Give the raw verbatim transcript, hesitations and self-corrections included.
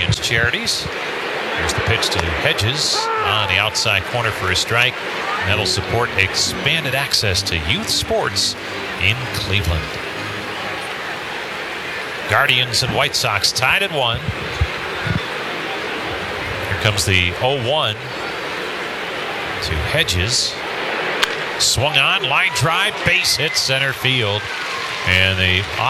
Guardians Charities. Here's the pitch to Hedges on the outside corner for a strike. And that'll support expanded access to youth sports in Cleveland. Guardians and White Sox tied at one. Here comes the oh one to Hedges. Swung on, line drive, base hit center field. And the